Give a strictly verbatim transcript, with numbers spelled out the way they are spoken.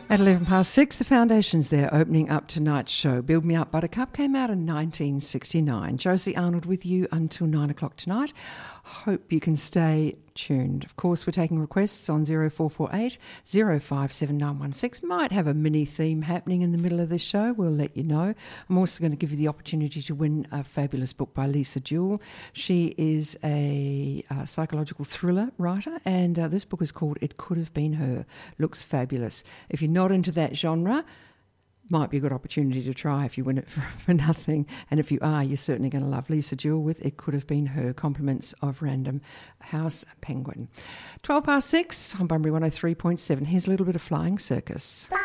At eleven past six, the Foundations there opening up tonight's show. Build Me Up Buttercup came out in nineteen sixty-nine. Josie Arnold with you until nine o'clock tonight. Hope you can stay tuned. Of course, we're taking requests on zero four four eight, zero five seven nine one six. Might have a mini theme happening in the middle of this show. We'll let you know. I'm also going to give you the opportunity to win a fabulous book by Lisa Jewell. She is a uh, psychological thriller writer, and uh, this book is called It Could Have Been Her. Looks fabulous. If you're not into that genre, might be a good opportunity to try if you win it for, for nothing. And if you are, you're certainly going to love Lisa Jewell with It Could Have Been Her. Compliments of Random House Penguin. twelve past six on Bunbury one oh three point seven. Here's a little bit of Flying Circus.